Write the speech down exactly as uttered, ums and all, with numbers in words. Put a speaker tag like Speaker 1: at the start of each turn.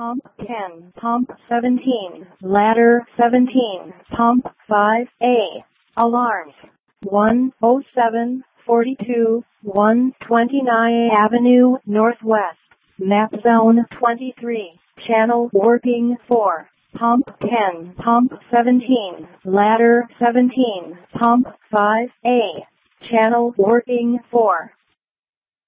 Speaker 1: pump ten, pump seventeen, ladder seventeen, pump five A. Alarms one oh seven, forty-two, one twenty-nine Avenue Northwest, map zone twenty-three, channel working four. Pump ten, pump seventeen, ladder seventeen, pump five A, channel working four.